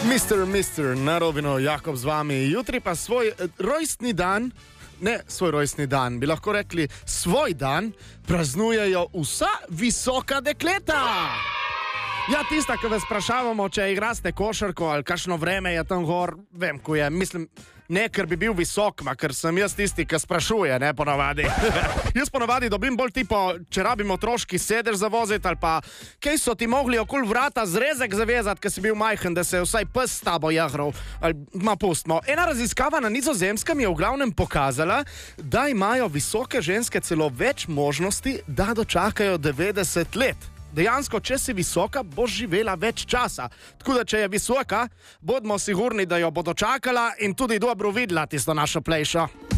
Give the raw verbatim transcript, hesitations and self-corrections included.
mister mister na Robinu, Jakob z vami. Jutri pa svoj eh, rojstni dan, ne svoj rojstni dan, bi lahko rekli svoj dan, praznujejo vsa visoka dekleta. Ja, tista, ki vas sprašavamo, če igraste košarko ali kakšno vreme je tam gor, vem, ko je, mislim, ne, ker bi bil visok, ma, ker sem jaz tisti, ki sprašuje, ne, ponavadi. Jaz ponavadi dobim bolj tipo, če rabim otroški sedež zavoziti, ali pa, kaj so ti mogli okoli vrata zrezek zavezati, ker si bil majhen, da se je vsaj pes s tabo jahral, ali ma pustimo. Ena raziskava na Nizozemskem je v glavnem pokazala, da imajo visoke ženske celo več možnosti, da dočakajo devetdeset let. Dejansko, če si visoka, boš živela več časa. Tako da, če je visoka, bodimo sigurni, da jo bo dočakala in tudi dobro videla tisto našo plejšo.